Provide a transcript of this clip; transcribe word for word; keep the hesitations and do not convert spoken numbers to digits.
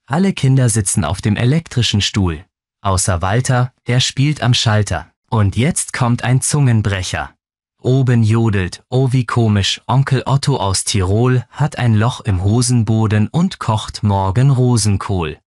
Alle Kinder sitzen auf dem elektrischen Stuhl. Außer Walter, der spielt am Schalter. Und jetzt kommt ein Zungenbrecher. Oben jodelt, oh wie komisch, Onkel Otto aus Tirol hat ein Loch im Hosenboden und kocht morgen Rosenkohl.